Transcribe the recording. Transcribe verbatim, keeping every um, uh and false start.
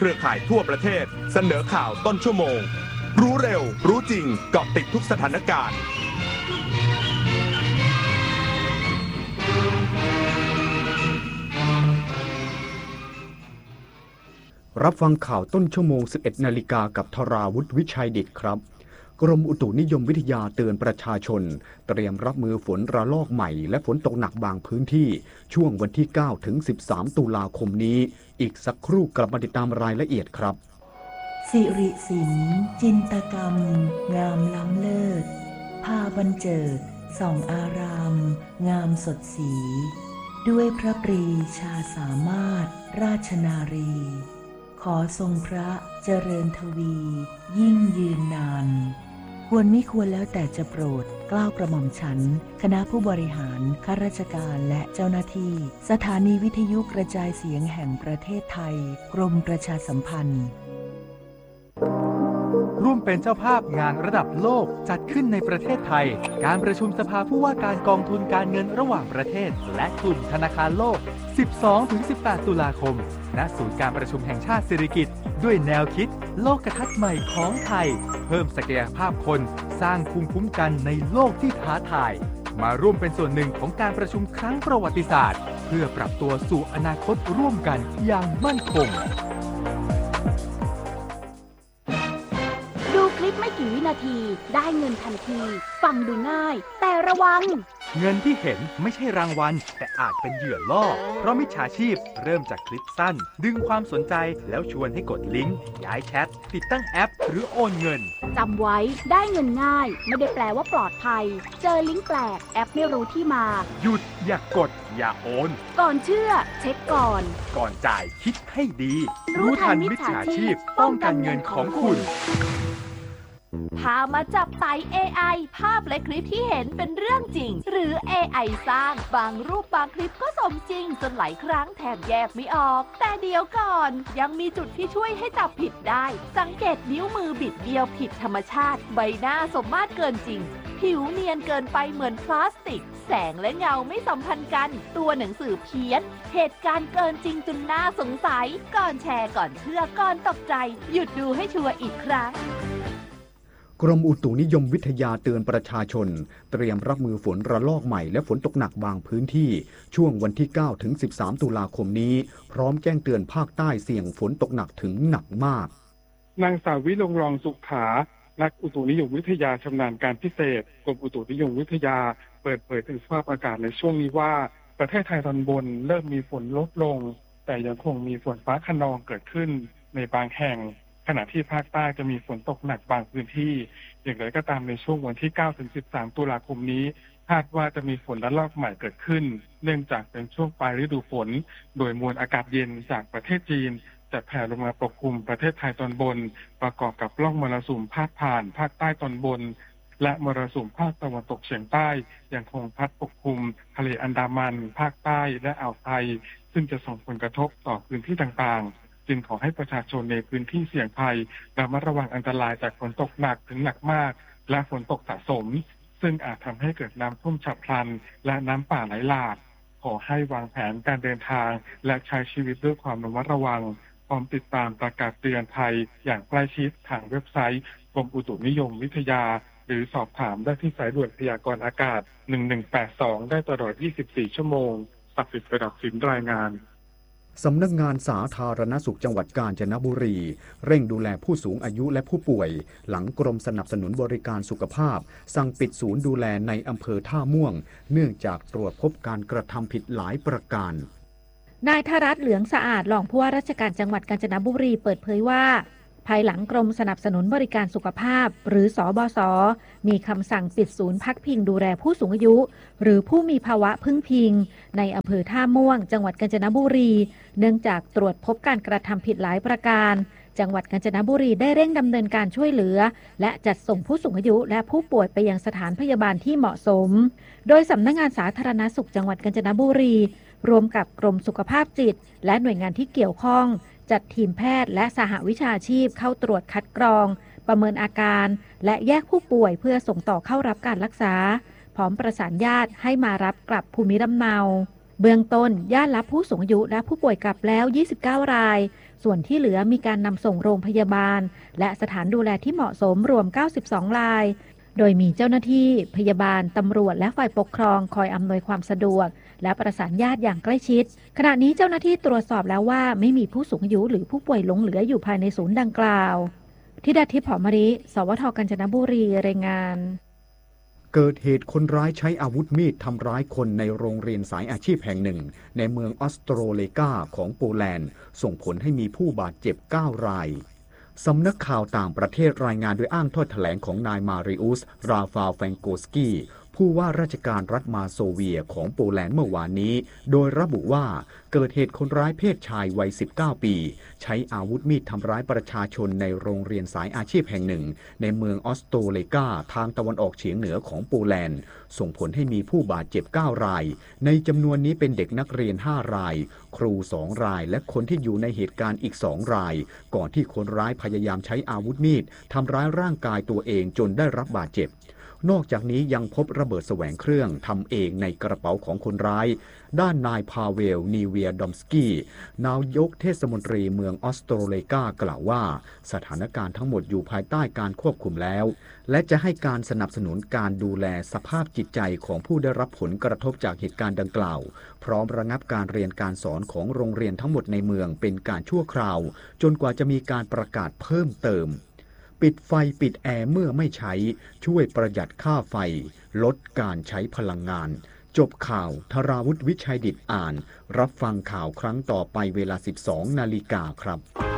รือข่ายทั่วประเทศเสนอข่าวต้นชั่วโมงรู้เร็วรู้จริงเกาะติดทุกสถานการณ์รับฟังข่าวต้นชั่วโมง สิบเอ็ดนาฬิกากับธราวุฒิวิชัยดิษฐ์ครับกรมอุตุนิยมวิทยาเตือนประชาชนเตรียมรับมือฝนระลอกใหม่และฝนตกหนักบางพื้นที่ช่วงวันที่เก้าถึงสิบสามตุลาคมนี้อีกสักครู่กลับมาติดตามรายละเอียดครับสิริศิลป์จินตกรรมงามล้ำเลิศพาบรรเจิดส่องอารามงามสดสีด้วยพระปรีชาสามารถราชนารีขอทรงพระเจริญทวียิ่งยืนนานควรไม่ควรแล้วแต่จะโปรดเกล้ากระหม่อมฉันคณะผู้บริหารข้าราชการและเจ้าหน้าที่สถานีวิทยุกระจายเสียงแห่งประเทศไทยกรมประชาสัมพันธ์ร่วมเป็นเจ้าภาพงานระดับโลกจัดขึ้นในประเทศไทยการประชุมสภาผู้ว่าการกองทุนการเงินระหว่างประเทศและกลุ่มธนาคารโลก สิบสองถึงสิบแปด ตุลาคมณศูนย์การประชุมแห่งชาติสิริกิติ์ด้วยแนวคิดโลกทัศน์ใหม่ของไทยเพิ่มศักยภาพคนสร้างภูมิคุ้มกันในโลกที่ท้าทายมาร่วมเป็นส่วนหนึ่งของการประชุมครั้งประวัติศาสตร์เพื่อปรับตัวสู่อนาคตร่วมกันอย่างมั่นคงดูคลิปไม่กี่วินาทีได้เงินทันทีฟังดูง่ายแต่ระวังเงินที่เห็นไม่ใช่รางวัลแต่อาจเป็นเหยื่อล่อเพราะมิจฉาชีพเริ่มจากคลิปสั้นดึงความสนใจแล้วชวนให้กดลิงก์ย้ายแชทติดตั้งแอปหรือโอนเงินจำไว้ได้เงินง่ายไม่ได้แปลว่าปลอดภัยเจอลิงก์แปลกแอปไม่รู้ที่มาหยุดอย่ากดอย่าโอนก่อนเชื่อเช็คก่อนก่อนจ่ายคิดให้ดีรู้ทันมิจฉาชีพป้องกันเงินของคุณพามาจับไต่ เอ ไอ ภาพและคลิปที่เห็นเป็นเรื่องจริงหรือ เอ ไอ สร้างบางรูปบางคลิปก็สมจริงจนหลายครั้งแทบแยกไม่ออกแต่เดี๋ยวก่อนยังมีจุดที่ช่วยให้จับผิดได้สังเกตนิ้วมือบิดเบี้ยวผิดธรรมชาติใบหน้าสมมาตรเกินจริงผิวเนียนเกินไปเหมือนพลาสติกแสงและเงาไม่สัมพันธ์กันตัวหนังสือเพี้ยนเหตุการณ์เกินจริงจนน่าสงสัยก่อนแชร์ก่อนเชื่อก่อนตกใจหยุดดูให้ชัวร์อีกครั้งกรมอุตุนิยมวิทยาเตือนประชาชนเตรียมรับมือฝนระลอกใหม่และฝนตกหนักบางพื้นที่ช่วงวันที่เก้าถึงสิบสามตุลาคมนี้พร้อมแจ้งเตือนภาคใต้เสี่ยงฝนตกหนักถึงหนักมากนางสาววิลงรองสุขานักอุตุนิยมวิทยาชำนาญการพิเศษกรมอุตุนิยมวิทยาเปิดเผยถึงสภาพอากาศในช่วงนี้ว่าประเทศไทยตอนบนเริ่มมีฝนลดลงแต่ยังคงมีฝนฟ้าคะนองเกิดขึ้นในบางแห่งขณะที่ภาคใต้จะมีฝนตกหนักบางพื้นที่อย่างไรก็ตามในช่วงวันที่เก้าถึงสิบสามตุลาคมนี้คาดว่าจะมีฝนระลอกใหม่เกิดขึ้นเนื่องจากเป็นช่วงปลายฤดูฝนโดยมวลอากาศเย็นจากประเทศจีนจะแผ่ลงมาปกคลุมประเทศไทยตอนบนประกอบกับร่องมรสุมพาดผ่านภาคใต้ตอนบนและมรสุมภาคตะวันตกเฉียงใต้ยังคงพัดปกคลุมทะเลอันดามันภาคใต้และอ่าวไทยซึ่งจะส่งผลกระทบต่อพื้นที่ต่างๆจึงขอให้ประชาชนในพื้นที่เสี่ยงภัยระมัดระวังอันตรายจากฝนตกหนักถึงหนักมากและฝนตกสะสมซึ่งอาจทำให้เกิดน้ำท่วมฉับพลันและน้ำป่าไหลหลากขอให้วางแผนการเดินทางและใช้ชีวิตด้วยความระมัดระวังพร้อมติดตามประกาศเตือนภัยอย่างใกล้ชิดทางเว็บไซต์กรมอุตุนิยมวิทยาหรือสอบถามได้ที่สายด่วนพยากรณ์อากาศหนึ่งหนึ่งแปดสองได้ตลอดยี่สิบสี่ชั่วโมงศักดิ์สิทธิ์ประดับสินรายงานสำนักงานสาธารณสุขจังหวัดกาญจนบุรีเร่งดูแลผู้สูงอายุและผู้ป่วยหลังกรมสนับสนุนบริการสุขภาพสั่งปิดศูนย์ดูแลในอำเภอท่าม่วงเนื่องจากตรวจพบการกระทำผิดหลายประการนายธรัตน์เหลืองสะอาดรองผู้ว่าราชการจังหวัดกาญจนบุรีเปิดเผยว่าภายหลังกรมสนับสนุนบริการสุขภาพหรือสบศมีคำสั่งปิดศูนย์พักพิงดูแลผู้สูงอายุหรือผู้มีภาวะพึ่งพิงในอำเภอท่าม่วงจังหวัดกาญจนบุรีเนื่องจากตรวจพบการกระทำผิดหลายประการจังหวัดกาญจนบุรีได้เร่งดำเนินการช่วยเหลือและจัดส่งผู้สูงอายุและผู้ป่วยไปยังสถานพยาบาลที่เหมาะสมโดยสำนักงานสาธารณสุขจังหวัดกาญจนบุรีรวมกับกรมสุขภาพจิตและหน่วยงานที่เกี่ยวข้องจัดทีมแพทย์และสหวิชาชีพเข้าตรวจคัดกรองประเมินอาการและแยกผู้ป่วยเพื่อส่งต่อเข้ารับการรักษาพร้อมประสานญาติให้มารับกลับภูมิลำเนาเบื้องต้นญาติรับผู้สูงอายุและผู้ป่วยกลับแล้วยี่สิบเก้ารายส่วนที่เหลือมีการนำส่งโรงพยาบาลและสถานดูแลที่เหมาะสมรวมเก้าสิบสองรายโดยมีเจ้าหน้าที่พยาบาลตำรวจและฝ่ายปกครองคอยอำนวยความสะดวกและประสานญาติอย่างใกล้ชิดขณะนี้เจ้าหน้าที่ตรวจสอบแล้วว่าไม่มีผู้สูงอายุหรือผู้ป่วยหลงเหลืออยู่ภายในศูนย์ดังกล่าวธิดาทิพย์ หอมมะลิ สวท กาญจนบุรีรายงานเกิดเหตุคนร้ายใช้อาวุธมีดทำร้ายคนในโรงเรียนสายอาชีพแห่งหนึ่งในเมืองออสโตรเลกาของโปแลนด์ส่งผลให้มีผู้บาดเจ็บเก้ารายสำนักข่าวต่างประเทศรายงานโดยอ้างถ้อยแถลงของนายมาริอุส ราฟาล แฟงโกสกี้ผู้ว่าราชการรัฐมาโซเวียของโปแลนด์เมื่อวานนี้โดยระบุว่าเกิดเหตุคนร้ายเพศชายวัยสิบเก้าปีใช้อาวุธมีดทำร้ายประชาชนในโรงเรียนสายอาชีพแห่งหนึ่งในเมืองออสโตเลกาทางตะวันออกเฉียงเหนือของโปแลนด์ส่งผลให้มีผู้บาดเจ็บเก้ารายในจำนวนนี้เป็นเด็กนักเรียนห้ารายครูสองรายและคนที่อยู่ในเหตุการณ์อีกสองรายก่อนที่คนร้ายพยายามใช้อาวุธมีดทำร้ายร่างกายตัวเองจนได้รับบาดเจ็บนอกจากนี้ยังพบระเบิดแสวงเครื่องทำเองในกระเป๋าของคนร้ายด้านนายพาเวล นีเวียดอมสกี้นายกเทศมนตรีเมืองออสโตรเลกากล่าวว่าสถานการณ์ทั้งหมดอยู่ภายใต้การควบคุมแล้วและจะให้การสนับสนุนการดูแลสภาพจิตใจของผู้ได้รับผลกระทบจากเหตุการณ์ดังกล่าวพร้อมระงับการเรียนการสอนของโรงเรียนทั้งหมดในเมืองเป็นการชั่วคราวจนกว่าจะมีการประกาศเพิ่มเติมปิดไฟปิดแอร์เมื่อไม่ใช้ช่วยประหยัดค่าไฟลดการใช้พลังงานจบข่าวธราวุฒิ วิชัยดิษฐ์อ่านรับฟังข่าวครั้งต่อไปเวลา สิบสองนาฬิกาครับ